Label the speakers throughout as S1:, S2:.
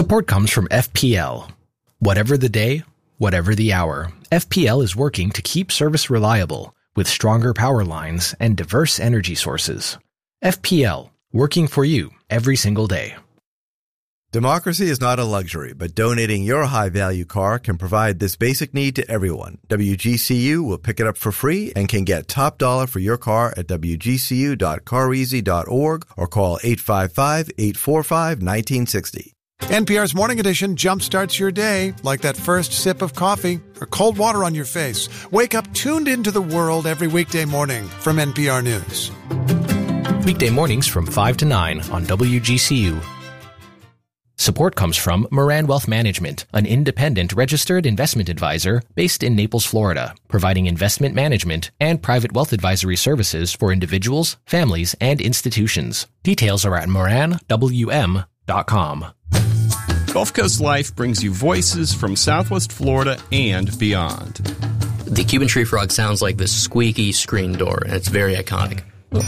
S1: Support comes from FPL. Whatever the day, whatever the hour, FPL is working to keep service reliable with stronger power lines and diverse energy sources. FPL, working for you every single day.
S2: Democracy is not a luxury, but donating your high-value car can provide this basic need to everyone. WGCU will pick it up for free and can get top dollar for your car at wgcu.careasy.org or call 855-845-1960.
S3: NPR's Morning Edition jumpstarts your day like that first sip of coffee or cold water on your face. Wake up tuned into the world every weekday morning from NPR News.
S1: Weekday mornings from 5 to 9 on WGCU. Support comes from Moran Wealth Management, an independent registered investment advisor based in Naples, Florida, providing investment management and private wealth advisory services for individuals, families, and institutions. Details are at moranwm.com.
S4: Gulf Coast Life brings you voices from Southwest Florida and beyond.
S5: The Cuban tree frog sounds like this squeaky screen door, and it's very iconic.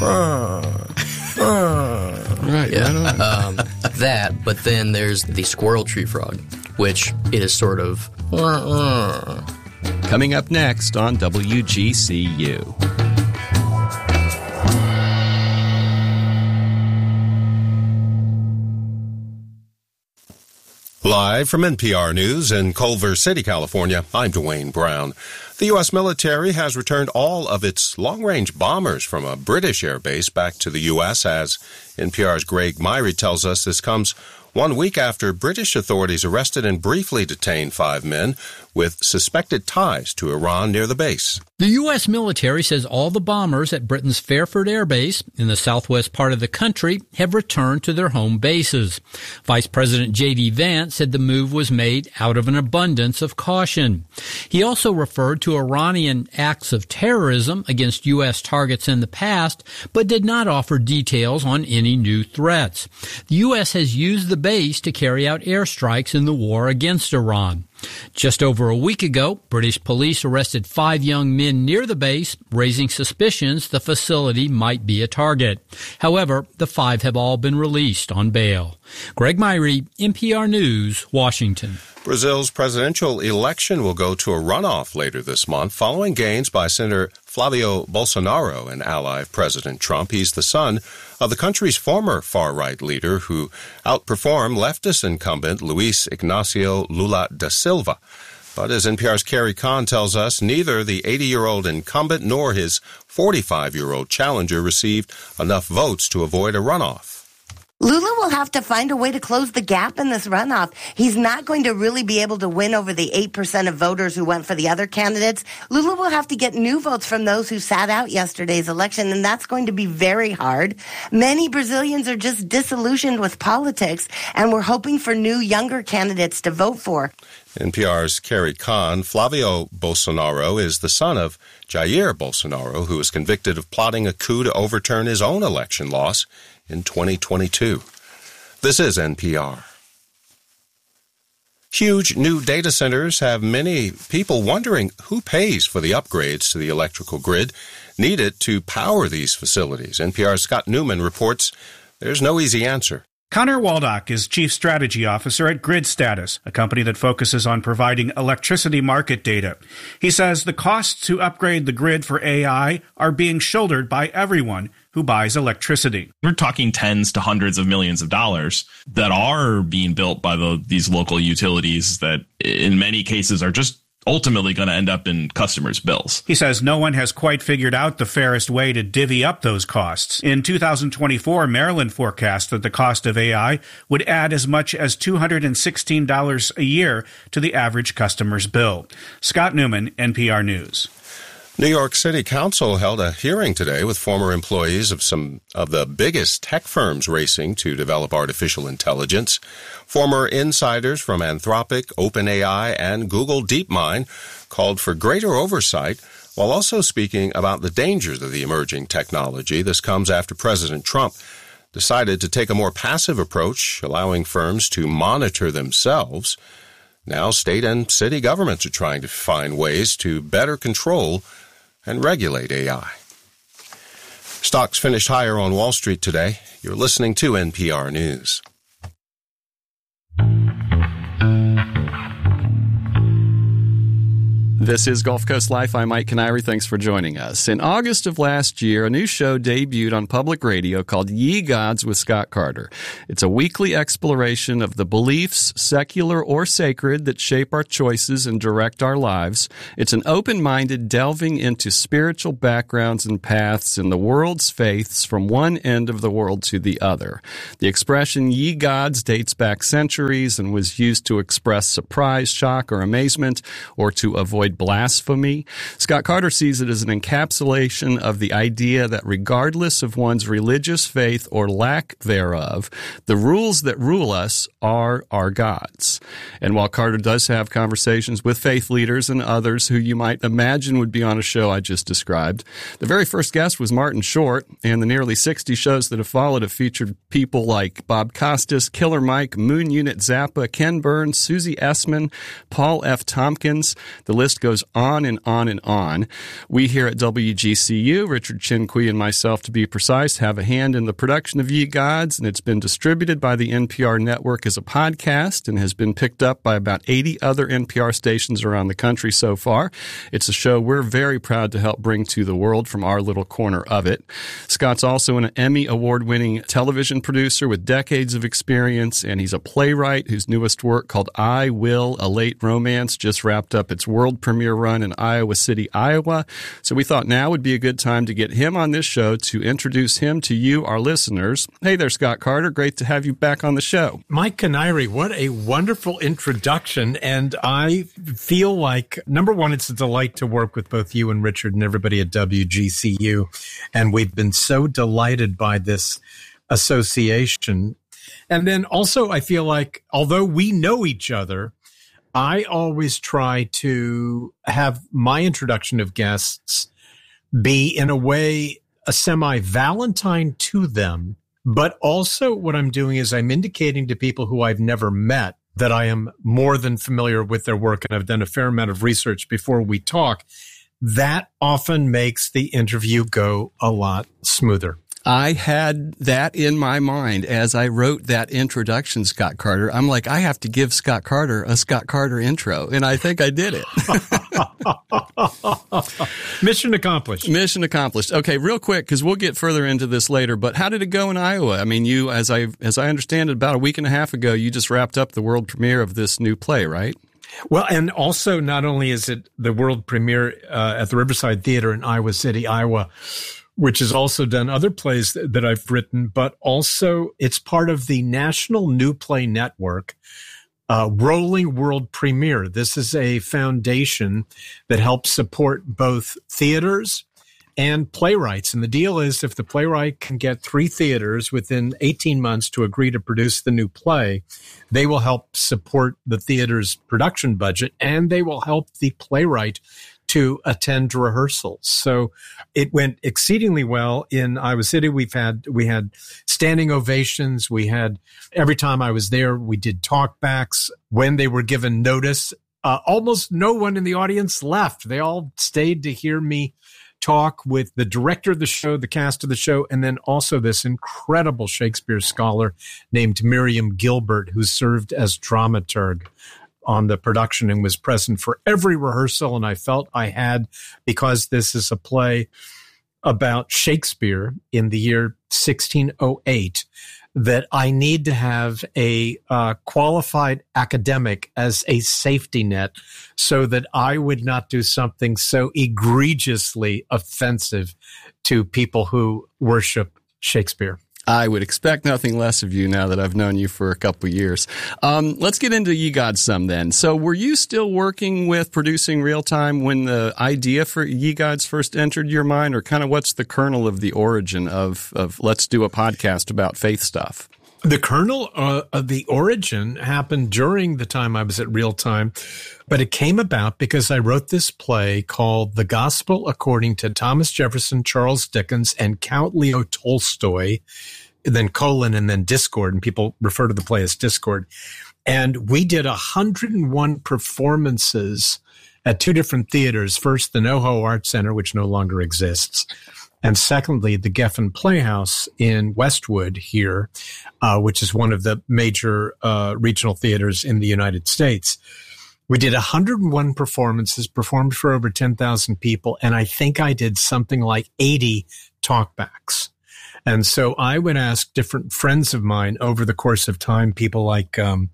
S4: Right,
S5: yeah. That, but then there's the squirrel tree frog, which is sort of...
S4: Coming up next on WGCU.
S6: Live from NPR News in Culver City, California, I'm Dwayne Brown. The U.S. military has returned all of its long-range bombers from a British airbase back to the U.S. as NPR's Greg Myrie tells us this comes 1 week after British authorities arrested and briefly detained 5 men with suspected ties to Iran near the base.
S7: The U.S. military says all the bombers at Britain's Fairford Air Base in the southwest part of the country have returned to their home bases. Vice President J.D. Vance said the move was made out of an abundance of caution. He also referred to Iranian acts of terrorism against U.S. targets in the past, but did not offer details on any new threats. The U.S. has used the base to carry out airstrikes in the war against Iran. Just over a week ago, British police arrested 5 young men near the base, raising suspicions the facility might be a target. However, the 5 have all been released on bail. Greg Myrie, NPR News, Washington.
S6: Brazil's presidential election will go to a runoff later this month following gains by Senator Flavio Bolsonaro, an ally of President Trump. He's the son of the country's former far-right leader who outperformed leftist incumbent Luiz Ignacio Lula da Silva. But as NPR's Carrie Kahn tells us, neither the 80-year-old incumbent nor his 45-year-old challenger received enough votes to avoid a runoff.
S8: Lula will have to find a way to close the gap in this runoff. He's not going to really be able to win over the 8% of voters who went for the other candidates. Lula will have to get new votes from those who sat out yesterday's election, and that's going to be very hard. Many Brazilians are just disillusioned with politics, and we're hoping for new, younger candidates to vote for.
S6: NPR's Carrie Kahn. Flavio Bolsonaro is the son of Jair Bolsonaro, who was convicted of plotting a coup to overturn his own election loss in 2022. This is NPR. Huge new data centers have many people wondering who pays for the upgrades to the electrical grid needed to power these facilities. NPR's Scott Newman reports there's no easy answer.
S9: Connor Waldock is Chief Strategy Officer at Grid Status, a company that focuses on providing electricity market data. He says the costs to upgrade the grid for AI are being shouldered by everyone who buys electricity.
S10: We're talking tens to hundreds of millions of dollars that are being built by these local utilities that in many cases are just ultimately going to end up in customers' bills.
S9: He says no one has quite figured out the fairest way to divvy up those costs. In 2024, Maryland forecast that the cost of AI would add as much as $216 a year to the average customer's bill. Scott Newman, NPR News.
S6: New York City Council held a hearing today with former employees of some of the biggest tech firms racing to develop artificial intelligence. Former insiders from Anthropic, OpenAI, and Google DeepMind called for greater oversight while also speaking about the dangers of the emerging technology. This comes after President Trump decided to take a more passive approach, allowing firms to monitor themselves. Now state and city governments are trying to find ways to better control and regulate AI. Stocks finished higher on Wall Street today. You're listening to NPR News.
S4: This is Gulf Coast Life. I'm Mike Canary. Thanks for joining us. In August of last year, a new show debuted on public radio called Ye Gods with Scott Carter. It's a weekly exploration of the beliefs, secular or sacred, that shape our choices and direct our lives. It's an open-minded delving into spiritual backgrounds and paths in the world's faiths from one end of the world to the other. The expression Ye Gods dates back centuries and was used to express surprise, shock, or amazement, or to avoid blasphemy. Scott Carter sees it as an encapsulation of the idea that regardless of one's religious faith or lack thereof, the rules that rule us are our gods. And while Carter does have conversations with faith leaders and others who you might imagine would be on a show I just described, the very first guest was Martin Short, and the nearly 60 shows that have followed have featured people like Bob Costas, Killer Mike, Moon Unit Zappa, Ken Burns, Susie Essman, Paul F. Tompkins. The list goes on and on and on. We here at WGCU, Richard Chinqui and myself to be precise, have a hand in the production of Ye Gods, and it's been distributed by the NPR network as a podcast and has been picked up by about 80 other NPR stations around the country so far. It's a show we're very proud to help bring to the world from our little corner of it. Scott's also an Emmy award-winning television producer with decades of experience, and he's a playwright whose newest work called I Will, a Late Romance, just wrapped up its world premiere run in Iowa City, Iowa. So we thought now would be a good time to get him on this show to introduce him to you, our listeners. Hey there, Scott Carter. Great to have you back on the show.
S11: Mike Canary, what a wonderful introduction. And I feel like, number one, it's a delight to work with both you and Richard and everybody at WGCU. And we've been so delighted by this association. And then also, I feel like, although we know each other, I always try to have my introduction of guests be, in a way, a semi-Valentine to them. But also what I'm doing is I'm indicating to people who I've never met that I am more than familiar with their work, and I've done a fair amount of research before we talk. That often makes the interview go a lot smoother.
S4: I had that in my mind as I wrote that introduction, Scott Carter. I'm like, I have to give Scott Carter a Scott Carter intro, and I think I did it.
S11: Mission accomplished.
S4: Mission accomplished. Okay, real quick, because we'll get further into this later, but how did it go in Iowa? I mean, you, as I understand it, about a week and a half ago, you just wrapped up the world premiere of this new play, right?
S11: Well, and also not only is it the world premiere at the Riverside Theater in Iowa City, Iowa, which has also done other plays that I've written, but also it's part of the National New Play Network rolling world premiere. This is a foundation that helps support both theaters and playwrights. And the deal is, if the playwright can get 3 theaters within 18 months to agree to produce the new play, they will help support the theater's production budget, and they will help the playwright to attend rehearsals. So it went exceedingly well in Iowa City. We had standing ovations. We had, every time I was there, we did talkbacks. When they were given notice, almost no one in the audience left. They all stayed to hear me talk with the director of the show, the cast of the show, and then also this incredible Shakespeare scholar named Miriam Gilbert, who served as dramaturg on the production and was present for every rehearsal. And I felt I had, because this is a play about Shakespeare in the year 1608, that I need to have a qualified academic as a safety net so that I would not do something so egregiously offensive to people who worship Shakespeare.
S4: I would expect nothing less of you now that I've known you for a couple of years. Let's get into Ye Gods some then. So were you still working with producing real time when the idea for Ye Gods first entered your mind, or kind of what's the kernel of the origin of let's do a podcast about faith stuff?
S11: The kernel of the origin happened during the time I was at Real Time, but it came about because I wrote this play called The Gospel According to Thomas Jefferson, Charles Dickens, and Count Leo Tolstoy, then colon, and then Discord, and people refer to the play as Discord. And we did 101 performances at 2 different theaters. First, the NoHo Art Center, which no longer exists. And secondly, the Geffen Playhouse in Westwood here, which is one of the major regional theaters in the United States. We did 101 performances, performed for over 10,000 people, and I think I did something like 80 talkbacks. And so I would ask different friends of mine over the course of time, people like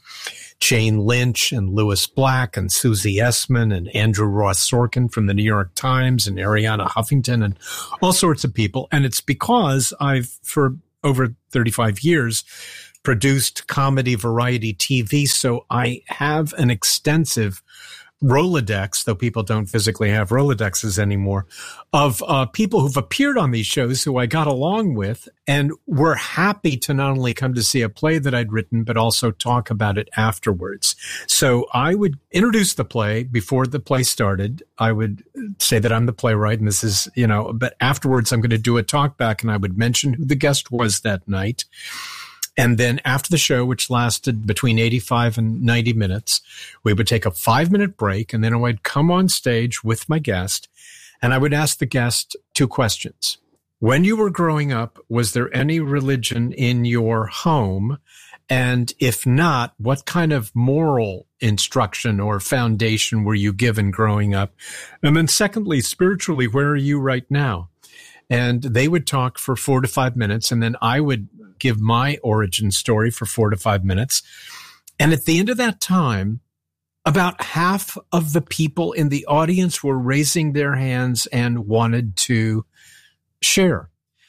S11: Jane Lynch and Lewis Black and Susie Essman and Andrew Ross Sorkin from the New York Times and Arianna Huffington and all sorts of people. And it's because I've, for over 35 years, produced comedy variety TV. So I have an extensive Rolodex, though people don't physically have Rolodexes anymore, of people who've appeared on these shows who I got along with and were happy to not only come to see a play that I'd written, but also talk about it afterwards. So I would introduce the play before the play started. I would say that I'm the playwright and this is, but afterwards I'm going to do a talk back and I would mention who the guest was that night. And then after the show, which lasted between 85 and 90 minutes, we would take a 5-minute break and then I would come on stage with my guest and I would ask the guest 2 questions. When you were growing up, was there any religion in your home? And if not, what kind of moral instruction or foundation were you given growing up? And then secondly, spiritually, where are you right now? And they would talk for 4 to 5 minutes and then I would give my origin story for 4 to 5 minutes. And at the end of that time, about half of the people in the audience were raising their hands and wanted to share.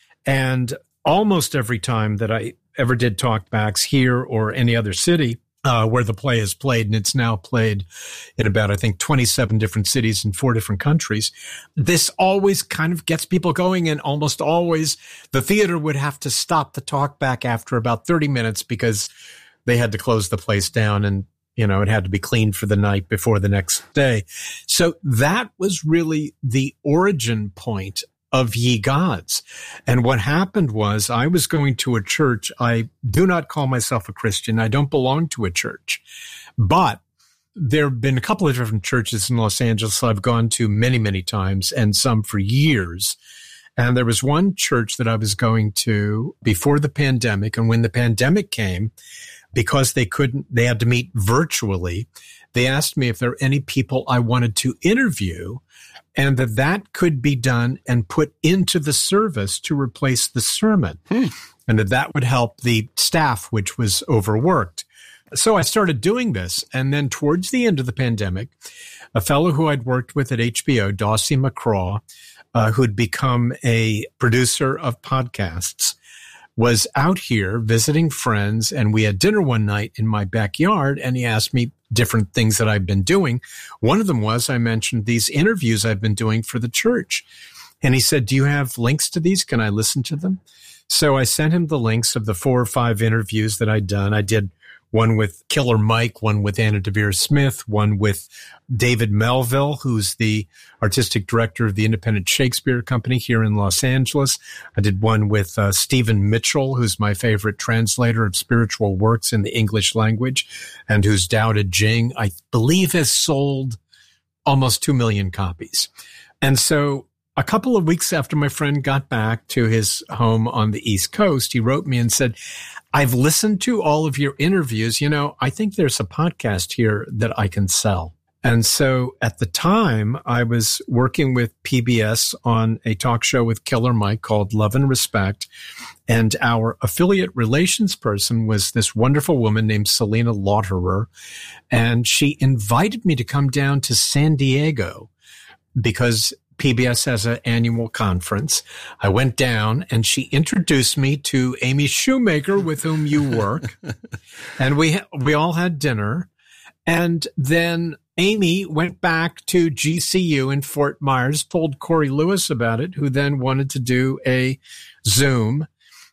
S11: And almost every time that I ever did talkbacks here or any other city, where the play is played, and it's now played in about, I think, 27 different cities in 4 different countries. This always kind of gets people going, and almost always the theater would have to stop the talk back after about 30 minutes because they had to close the place down and, it had to be cleaned for the night before the next day. So that was really the origin point of Ye Gods. And what happened was I was going to a church. I do not call myself a Christian. I don't belong to a church. But there have been a couple of different churches in Los Angeles I've gone to many, many times and some for years. And there was one church that I was going to before the pandemic. And when the pandemic came, because they had to meet virtually, they asked me if there were any people I wanted to interview and that could be done and put into the service to replace the sermon. And that would help the staff, which was overworked. So I started doing this. And then towards the end of the pandemic, a fellow who I'd worked with at HBO, Dawsey McCraw, who'd become a producer of podcasts, was out here visiting friends. And we had dinner one night in my backyard. And he asked me different things that I've been doing. One of them was I mentioned these interviews I've been doing for the church. And he said, do you have links to these? Can I listen to them? So I sent him the links of the 4 or 5 interviews that I'd done. I did one with Killer Mike, one with Anna Devere Smith, one with David Melville, who's the artistic director of the Independent Shakespeare Company here in Los Angeles. I did one with Stephen Mitchell, who's my favorite translator of spiritual works in the English language, and whose Tao Te Ching, I believe, has sold almost 2 million copies. And so a couple of weeks after my friend got back to his home on the East Coast, he wrote me and said, I've listened to all of your interviews. I think there's a podcast here that I can sell. And so at the time, I was working with PBS on a talk show with Killer Mike called Love and Respect. And our affiliate relations person was this wonderful woman named Selena Lauterer. And she invited me to come down to San Diego because PBS has an annual conference. I went down and she introduced me to Amy Shoemaker, with whom you work. And we all had dinner. And then Amy went back to GCU in Fort Myers, told Corey Lewis about it, who then wanted to do a Zoom.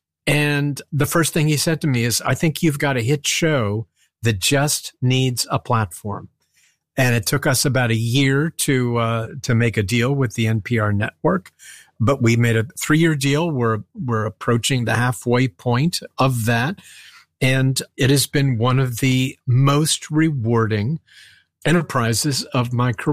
S11: And the first thing he said to me is, I think you've got a hit show that just needs a platform. And it took us about a year to make a deal with the NPR network, but we made a 3-year deal. We're approaching the halfway point of that. And it has been one of the most rewarding enterprises of my career.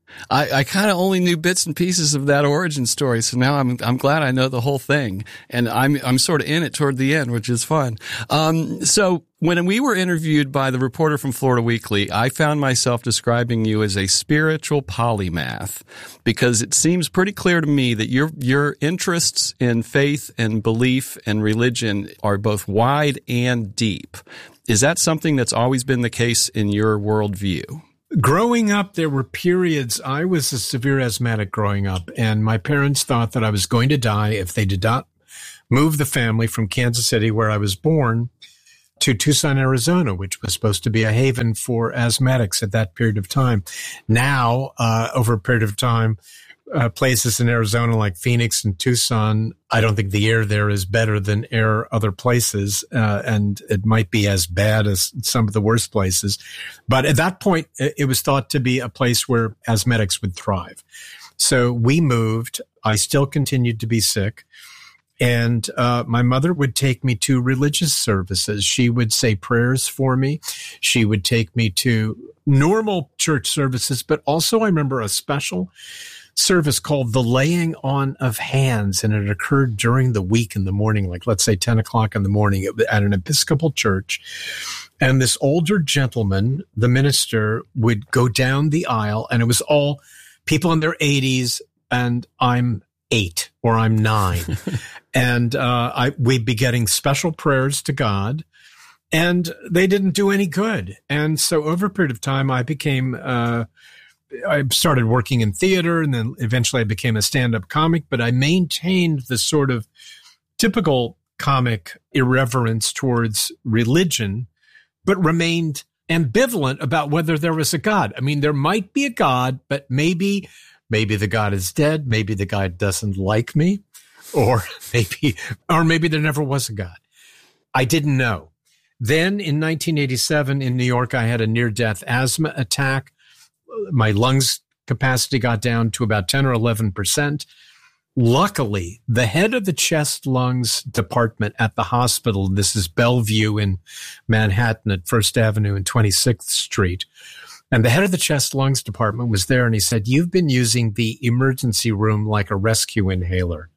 S4: I kind of only knew bits and pieces of that origin story, so now I'm glad I know the whole thing, and I'm sort of in it toward the end, which is fun. So when we were interviewed by the reporter from Florida Weekly, I found myself describing you as a spiritual polymath, because it seems pretty clear to me that your interests in faith and belief and religion are both wide and deep. Is that something that's always been the case in your worldview?
S11: Growing up, there were periods. I was a severe asthmatic growing up, and my parents thought that I was going to die if they did not move the family from Kansas City, where I was born, to Tucson, Arizona, which was supposed to be a haven for asthmatics at that period of time. Now, over a period of time, places in Arizona like Phoenix and Tucson, I don't think the air there is better than air other places, and it might be as bad as some of the worst places. But at that point, it was thought to be a place where asthmatics would thrive. So we moved. I still continued to be sick. And my mother would take me to religious services. She would say prayers for me. She would take me to normal church services, but also I remember a special service called the Laying On of Hands, and it occurred during the week in the morning, like let's say 10 o'clock in the morning at an Episcopal church. And this older gentleman, the minister, would go down the aisle, and it was all people in their 80s, and I'm 8 or I'm 9. And we'd be getting special prayers to God, and they didn't do any good. And so over a period of time, I became I started working in theater, and then eventually I became a stand-up comic, but I maintained the sort of typical comic irreverence towards religion, but remained ambivalent about whether there was a God. I mean, there might be a God, but maybe the God is dead. Maybe the God doesn't like me, or maybe there never was a God. I didn't know. Then in 1987 in New York, I had a near-death asthma attack. My lungs capacity got down to about 10 or 11%. Luckily, the head of the chest lungs department at the hospital, this is Bellevue in Manhattan at First Avenue and 26th Street, and the head of the chest lungs department was there, and he said, "You've been using the emergency room like a rescue inhaler.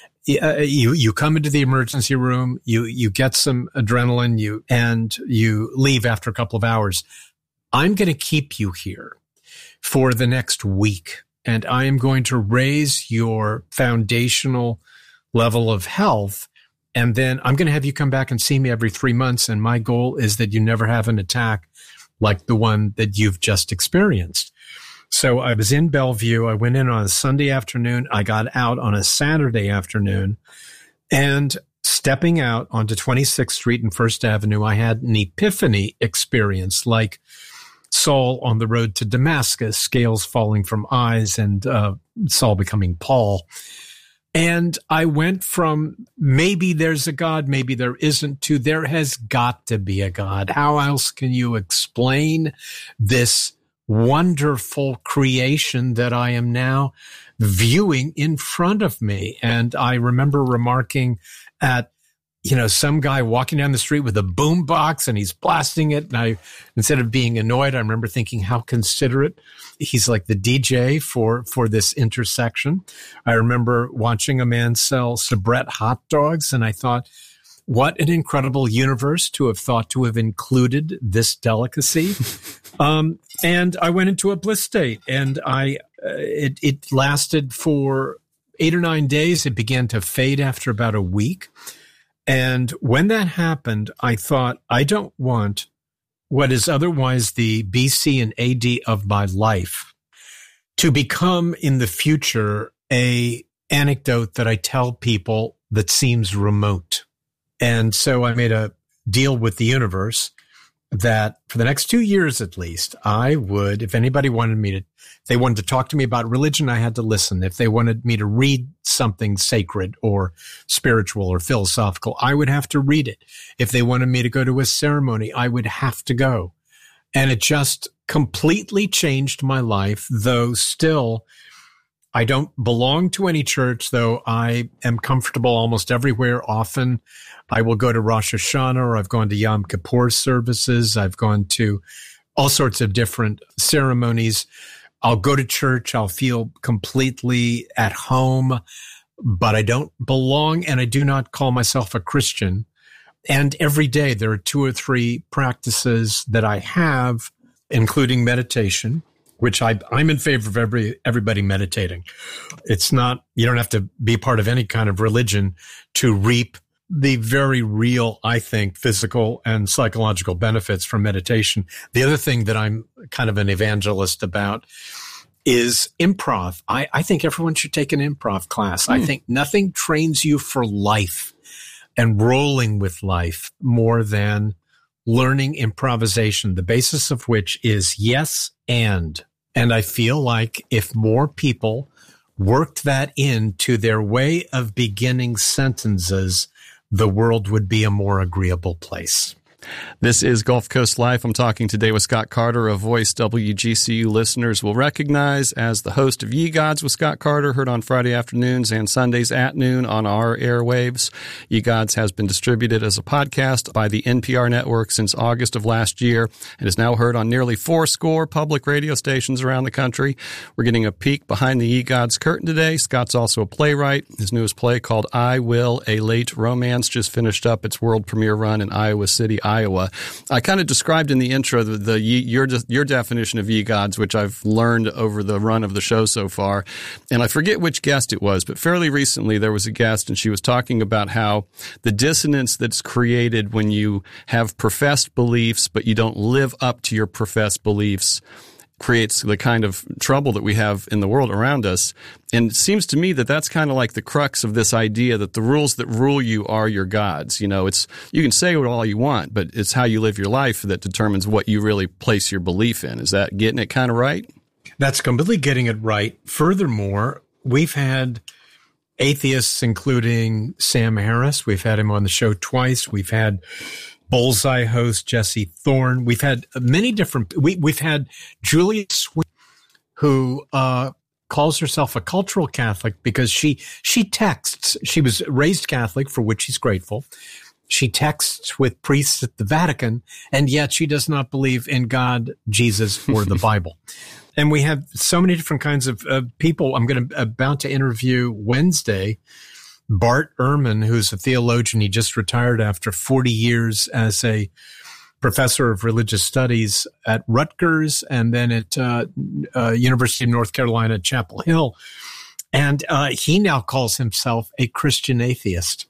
S11: You come into the emergency room, you get some adrenaline, and you leave after a couple of hours. I'm going to keep you here for the next week, and I am going to raise your foundational level of health, and then I'm going to have you come back and see me every 3 months, and my goal is that you never have an attack like the one that you've just experienced." So I was in Bellevue. I went in on a Sunday afternoon. I got out on a Saturday afternoon, and stepping out onto 26th Street and First Avenue, I had an epiphany experience, like Saul on the road to Damascus, scales falling from eyes, and Saul becoming Paul. And I went from maybe there's a God, maybe there isn't, to there has got to be a God. How else can you explain this wonderful creation that I am now viewing in front of me? And I remember remarking at some guy walking down the street with a boom box and he's blasting it. And instead of being annoyed, I remember thinking how considerate. He's like the DJ for this intersection. I remember watching a man sell Sabrett hot dogs, and I thought, what an incredible universe to have thought to have included this delicacy. And I went into a bliss state, and it lasted for 8 or 9 days. It began to fade after about a week. And when that happened, I thought, I don't want what is otherwise the BC and AD of my life to become in the future a anecdote that I tell people that seems remote. And so I made a deal with the universe that for the next 2 years at least, I would, if anybody wanted they wanted to talk to me about religion, I had to listen. If they wanted me to read something sacred or spiritual or philosophical, I would have to read it. If they wanted me to go to a ceremony, I would have to go. And it just completely changed my life, though still I don't belong to any church, though I am comfortable almost everywhere. Often I will go to Rosh Hashanah, or I've gone to Yom Kippur services. I've gone to all sorts of different ceremonies. I'll go to church. I'll feel completely at home, but I don't belong, and I do not call myself a Christian. And every day there are 2 or 3 practices that I have, including meditation, which I'm in favor of everybody meditating. It's not, you don't have to be part of any kind of religion to reap the very real, I think, physical and psychological benefits from meditation. The other thing that I'm kind of an evangelist about is improv. I think everyone should take an improv class. I think nothing trains you for life and rolling with life more than learning improvisation, the basis of which is yes and. And I feel like if more people worked that into their way of beginning sentences, the world would be a more agreeable place.
S4: This is Gulf Coast Life. I'm talking today with Scott Carter, a voice WGCU listeners will recognize as the host of Ye Gods with Scott Carter, heard on Friday afternoons and Sundays at noon on our airwaves. Ye Gods has been distributed as a podcast by the NPR network since August of last year and is now heard on nearly 40 public radio stations around the country. We're getting a peek behind the Ye Gods curtain today. Scott's also a playwright. His newest play called I Will, A Late Romance just finished up its world premiere run in Iowa City, Iowa. I kind of described in the intro your definition of Ye Gods, which I've learned over the run of the show so far. And I forget which guest it was, but fairly recently there was a guest and she was talking about how the dissonance that's created when you have professed beliefs, but you don't live up to your professed beliefs creates the kind of trouble that we have in the world around us. And it seems to me that that's kind of like the crux of this idea that the rules that rule you are your gods. You know, you can say what all you want, but it's how you live your life that determines what you really place your belief in. Is that getting it kind of right?
S11: That's completely getting it right. Furthermore, we've had atheists, including Sam Harris. We've had him on the show twice. We've had Bullseye host Jesse Thorne. We've had many different. We've had Julia Sweeney, who calls herself a cultural Catholic because she texts. She was raised Catholic, for which she's grateful. She texts with priests at the Vatican, and yet she does not believe in God, Jesus, or the Bible. And we have so many different kinds of people. I'm about to interview Wednesday Bart Ehrman, who's a theologian. He just retired after 40 years as a professor of religious studies at Rutgers and then at University of North Carolina at Chapel Hill. And he now calls himself a Christian atheist.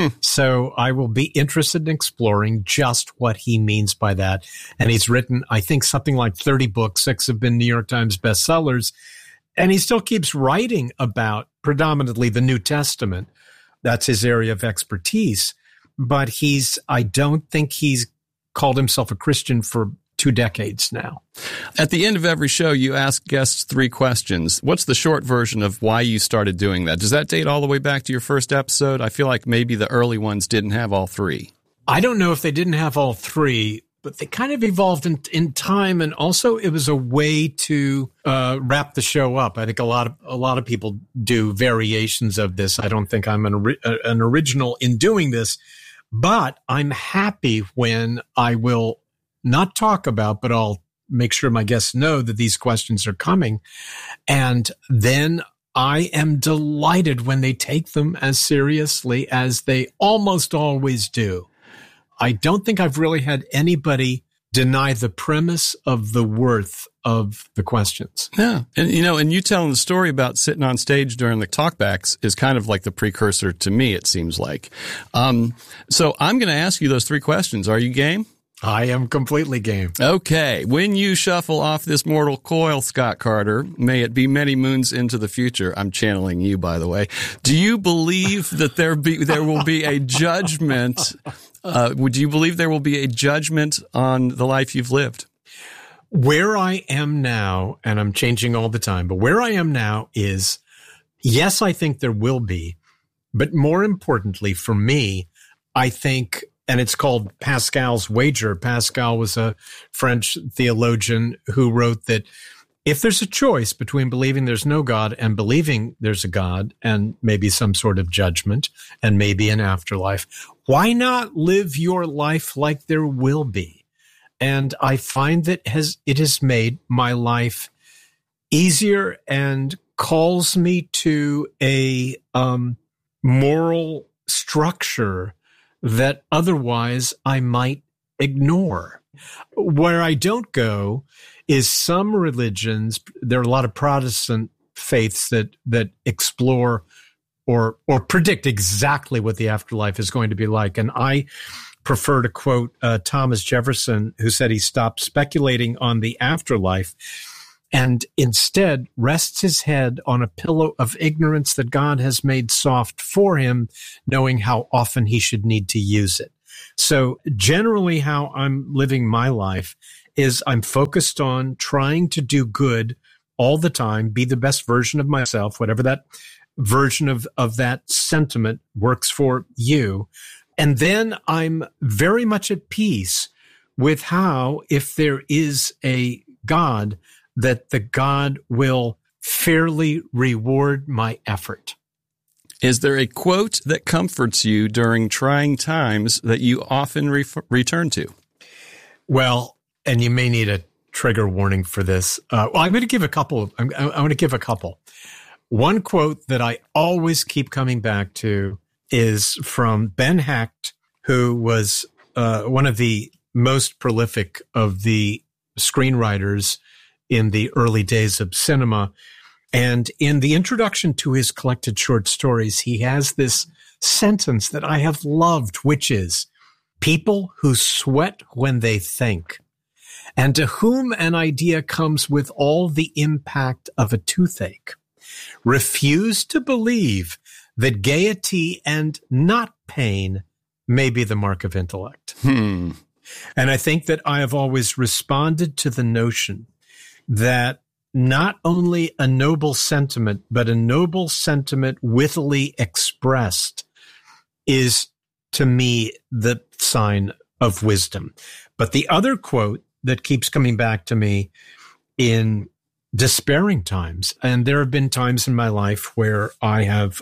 S11: So I will be interested in exploring just what he means by that. And he's written, I think, something like 30 books. 6 have been New York Times bestsellers. And he still keeps writing about predominantly the New Testament. That's his area of expertise. But I don't think he's called himself a Christian for 2 decades now.
S4: At the end of every show, you ask guests 3 questions. What's the short version of why you started doing that? Does that date all the way back to your first episode? I feel like maybe the early ones didn't have all 3.
S11: I don't know if they didn't have all 3, but they kind of evolved in time. And also it was a way to wrap the show up. I think a lot of people do variations of this. I don't think I'm an original in doing this, but I'm happy when I will not talk about, but I'll make sure my guests know that these questions are coming. And then I am delighted when they take them as seriously as they almost always do. I don't think I've really had anybody deny the premise of the worth of the questions.
S4: Yeah. And, and you telling the story about sitting on stage during the talkbacks is kind of like the precursor to me, it seems like. So I'm going to ask you those 3 questions. Are you game?
S11: I am completely game.
S4: Okay. When you shuffle off this mortal coil, Scott Carter, may it be many moons into the future. I'm channeling you, by the way. Do you believe that there will be a judgment? Would you believe there will be a judgment on the life you've lived?
S11: Where I am now, and I'm changing all the time, but where I am now is, yes, I think there will be. But more importantly for me, I think, and it's called Pascal's wager. Pascal was a French theologian who wrote that if there's a choice between believing there's no God and believing there's a God and maybe some sort of judgment and maybe an afterlife, why not live your life like there will be? And I find that it has made my life easier and calls me to a moral structure that otherwise I might ignore. Where I don't go is some religions. There are a lot of Protestant faiths that explore or predict exactly what the afterlife is going to be like. And I prefer to quote Thomas Jefferson, who said he stopped speculating on the afterlife and instead rests his head on a pillow of ignorance that God has made soft for him, knowing how often he should need to use it. So generally how I'm living my life is I'm focused on trying to do good all the time, be the best version of myself, whatever that version of that sentiment works for you. And then I'm very much at peace with how, if there is a God, that the God will fairly reward my effort.
S4: Is there a quote that comforts you during trying times that you often return to?
S11: Well, and you may need a trigger warning for this. I'm going to give a couple. I'm going to give a couple. One quote that I always keep coming back to is from Ben Hecht, who was one of the most prolific of the screenwriters in the early days of cinema. And in the introduction to his collected short stories, he has this sentence that I have loved, which is, people who sweat when they think, and to whom an idea comes with all the impact of a toothache, refuse to believe that gaiety and not pain may be the mark of intellect. And I think that I have always responded to the notion that not only a noble sentiment, but a noble sentiment wittily expressed is, to me, the sign of wisdom. But the other quote that keeps coming back to me in despairing times, and there have been times in my life where I have,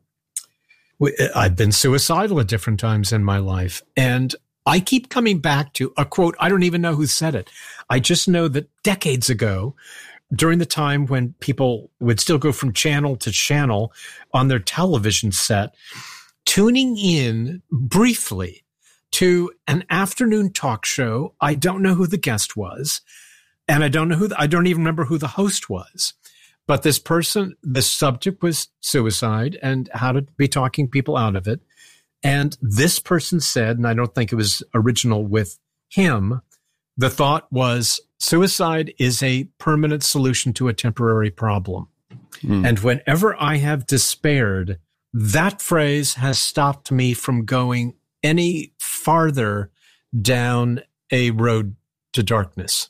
S11: I've been suicidal at different times in my life, and I keep coming back to a quote. I don't even know who said it. I just know that decades ago, during the time when people would still go from channel to channel on their television set, tuning in briefly to an afternoon talk show. I don't know who the guest was, and I don't even remember who the host was. But this person, the subject was suicide and how to be talking people out of it. And this person said, and I don't think it was original with him, the thought was, suicide is a permanent solution to a temporary problem. And whenever I have despaired, that phrase has stopped me from going any farther down a road to darkness.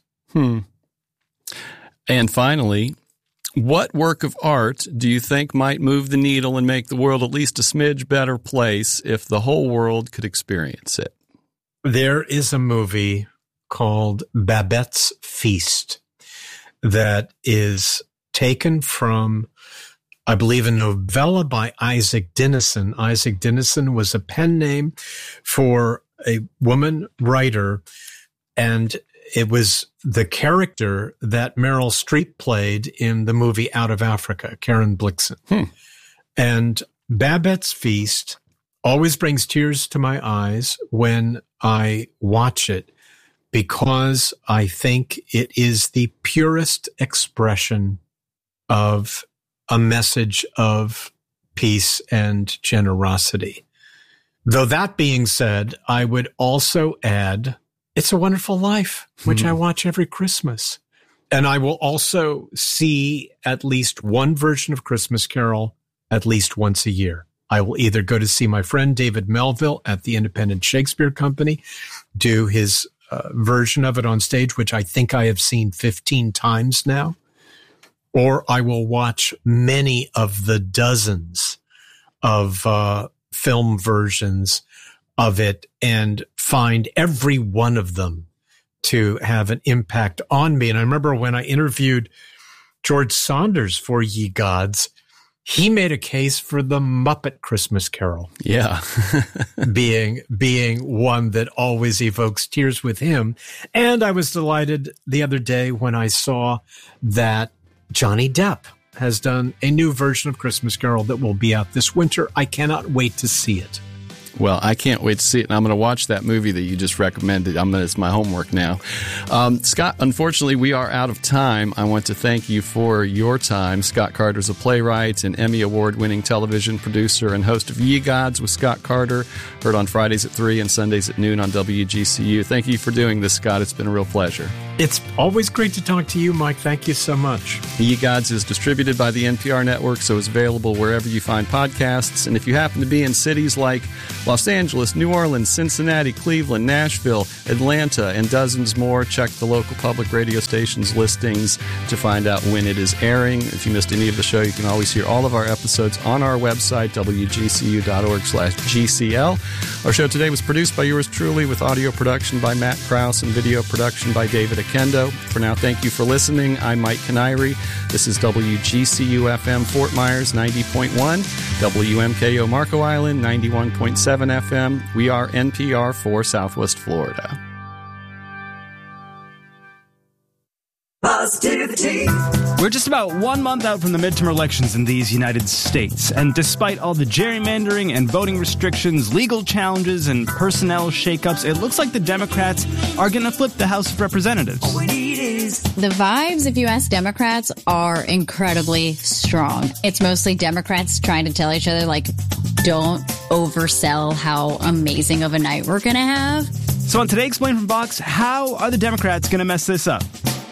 S4: And finally, what work of art do you think might move the needle and make the world at least a smidge better place if the whole world could experience it?
S11: There is a movie called Babette's Feast that is taken from, I believe, a novella by Isaac Dinesen. Isaac Dinesen was a pen name for a woman writer, and it was the character that Meryl Streep played in the movie Out of Africa, Karen Blixen. And Babette's Feast always brings tears to my eyes when I watch it, because I think it is the purest expression of a message of peace and generosity. Though that being said, I would also add It's a Wonderful Life, which I watch every Christmas. And I will also see at least one version of Christmas Carol at least once a year. I will either go to see my friend David Melville at the Independent Shakespeare Company, do his version of it on stage, which I think I have seen 15 times now, or I will watch many of the dozens of film versions of it and find every one of them to have an impact on me. And I remember when I interviewed George Saunders for Ye Gods, he made a case for the Muppet Christmas Carol.
S4: Yeah.
S11: being one that always evokes tears with him. And I was delighted the other day when I saw that Johnny Depp has done a new version of Christmas Carol that will be out this winter. I cannot wait to see it.
S4: Well, I can't wait to see it, and I'm going to watch that movie that you just recommended. It's my homework now. Scott, unfortunately, we are out of time. I want to thank you for your time. Scott Carter's a playwright and Emmy Award-winning television producer and host of Ye Gods with Scott Carter, heard on Fridays at 3 and Sundays at noon on WGCU. Thank you for doing this, Scott. It's been a real pleasure.
S11: It's always great to talk to you, Mike. Thank you so much.
S4: Ye Gods is distributed by the NPR network, so it's available wherever you find podcasts. And if you happen to be in cities like Los Angeles, New Orleans, Cincinnati, Cleveland, Nashville, Atlanta, and dozens more, check the local public radio stations listings to find out when it is airing. If you missed any of the show, you can always hear all of our episodes on our website, wgcu.org/GCL. Our show today was produced by yours truly, with audio production by Matt Krause and video production by David Akendo. For now, thank you for listening. I'm Mike Canary. This is WGCU-FM Fort Myers 90.1, WMKO Marco Island 91.7 FM. We are NPR for Southwest Florida.
S12: Positivity. We're just about 1 month out from the midterm elections in these United States, and despite all the gerrymandering and voting restrictions, legal challenges, and personnel shakeups, it looks like the Democrats are going to flip the House of Representatives.
S13: The vibes, if you ask Democrats, are incredibly strong. It's mostly Democrats trying to tell each other, like, don't oversell how amazing of a night we're going to have.
S12: So on Today Explained from Vox, how are the Democrats going to mess this up?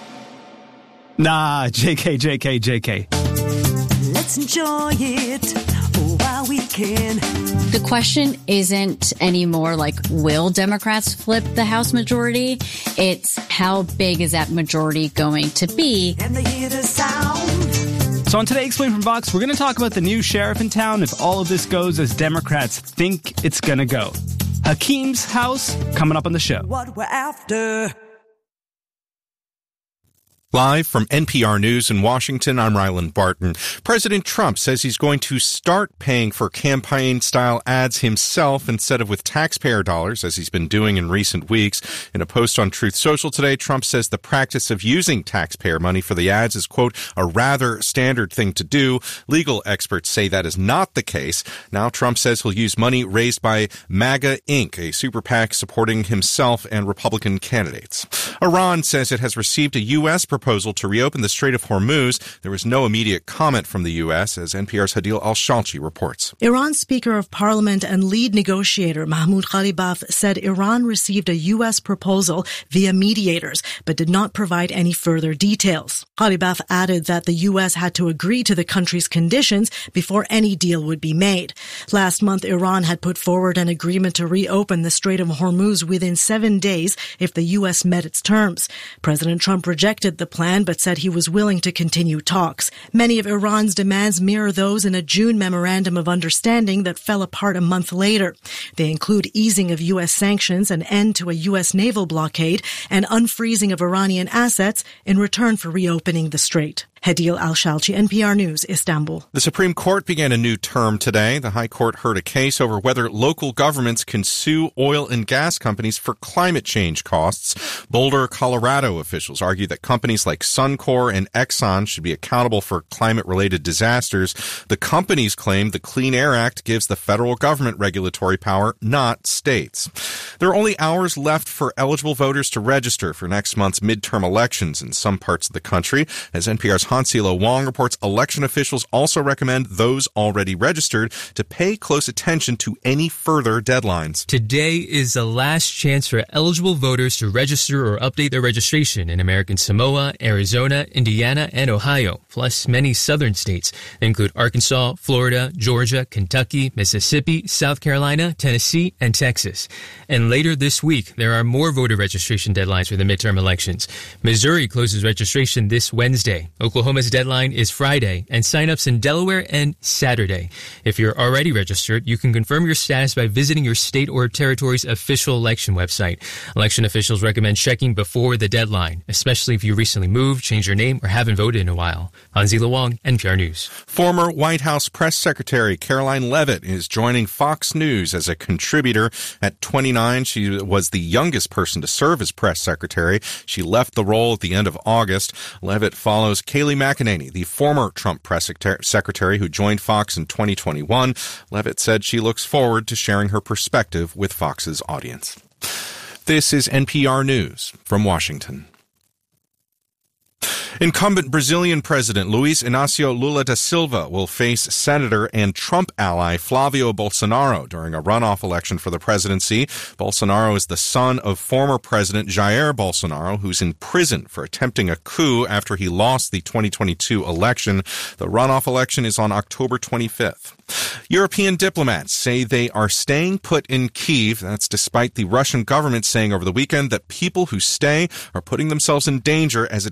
S12: Nah, JK.
S14: Let's enjoy it while we can.
S13: The question isn't anymore like, will Democrats flip the House majority? It's how big is that majority going to be?
S14: And they hear the sound.
S12: So on Today Explained from Vox, we're going to talk about the new sheriff in town if all of this goes as Democrats think it's going to go. Hakeem's house, coming up on the show.
S14: What we're after.
S6: Live from NPR News in Washington, I'm Ryland Barton. President Trump says he's going to start paying for campaign-style ads himself instead of with taxpayer dollars, as he's been doing in recent weeks. In a post on Truth Social today, Trump says the practice of using taxpayer money for the ads is, quote, a rather standard thing to do. Legal experts say that is not the case. Now Trump says he'll use money raised by MAGA Inc., a super PAC supporting himself and Republican candidates. Iran says it has received a U.S. proposal to reopen the Strait of Hormuz. There was no immediate comment from the U.S., as NPR's Hadil Al-Shalchi reports.
S15: Iran's Speaker of Parliament and lead negotiator Mahmoud Ghalibaf said Iran received a U.S. proposal via mediators, but did not provide any further details. Ghalibaf added that the U.S. had to agree to the country's conditions before any deal would be made. Last month, Iran had put forward an agreement to reopen the Strait of Hormuz within 7 days if the U.S. met its terms. President Trump rejected the plan, but said he was willing to continue talks. Many of Iran's demands mirror those in a June memorandum of understanding that fell apart a month later. They include easing of U.S. sanctions, an end to a U.S. naval blockade, and unfreezing of Iranian assets in return for reopening the strait. Hadil Al-Shalchi, NPR News, Istanbul.
S6: The Supreme Court began a new term today. The High Court heard a case over whether local governments can sue oil and gas companies for climate change costs. Boulder, Colorado officials argue that companies like Suncor and Exxon should be accountable for climate-related disasters. The companies claim the Clean Air Act gives the federal government regulatory power, not states. There are only hours left for eligible voters to register for next month's midterm elections in some parts of the country. As NPR's Hansilo Wong reports, election officials also recommend those already registered to pay close attention to any further deadlines.
S16: Today is the last chance for eligible voters to register or update their registration in American Samoa, Arizona, Indiana, and Ohio, plus many southern states. They include Arkansas, Florida, Georgia, Kentucky, Mississippi, South Carolina, Tennessee, and Texas. And later this week, there are more voter registration deadlines for the midterm elections. Missouri closes registration this Wednesday. Oklahoma's deadline is Friday, and sign-ups in Delaware end Saturday. If you're already registered, you can confirm your status by visiting your state or territory's official election website. Election officials recommend checking before the deadline, especially if you recently moved, changed your name, or haven't voted in a while. Hanzila Wong, NPR News.
S6: Former White House Press Secretary Caroline Leavitt is joining Fox News as a contributor. At 29, she was the youngest person to serve as press secretary. She left the role at the end of August. Leavitt follows Kayleigh Kayleigh McEnany, the former Trump press secretary who joined Fox in 2021. Levitt said she looks forward to sharing her perspective with Fox's audience. This is NPR News from Washington. Incumbent Brazilian President Luiz Inácio Lula da Silva will face Senator and Trump ally Flávio Bolsonaro during a runoff election for the presidency. Bolsonaro is the son of former President Jair Bolsonaro, who's in prison for attempting a coup after he lost the 2022 election. The runoff election is on October 25th. European diplomats say they are staying put in Kyiv. That's despite the Russian government saying over the weekend that people who stay are putting themselves in danger as it